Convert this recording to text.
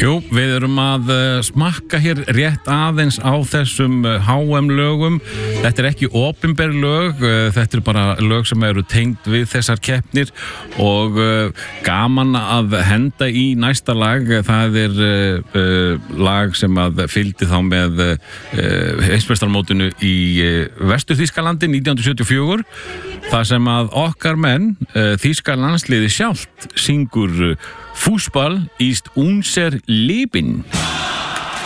Jú, við erum að smakka hér rétt aðeins á þessum HM-lögum. Þetta ekki opinber lög, þetta bara lög sem eru tengd við þessar keppnir og gaman að henda í næsta lag. Það lag sem að fylgdi þá með heimsmeistarmótinu í Vestur-Þýskalandi 1974. Það sem að okkar menn, þýska landsliði sjálft, syngur Fußball ist unser Leben.